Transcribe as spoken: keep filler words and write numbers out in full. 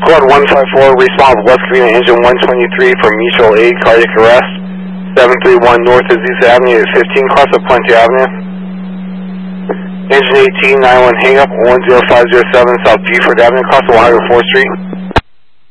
Squad one five four, response West Covina, engine one twenty-three for mutual aid, cardiac arrest. seven three one North Azusa Avenue at fifteen, cross of Puente Avenue. Engine eighteen, nine one hang up, one zero five zero seven South Buford Avenue, cross of one oh fourth Street.